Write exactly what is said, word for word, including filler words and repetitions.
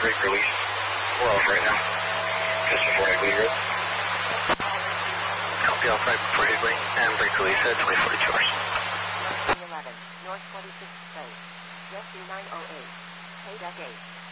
brake release. We're off right now. Just before Egley Road. Copy off right before Egley and brake release at twenty forty-two hours. eleven, North forty-sixth Place, Jet two nine oh eight, K-Deck eight.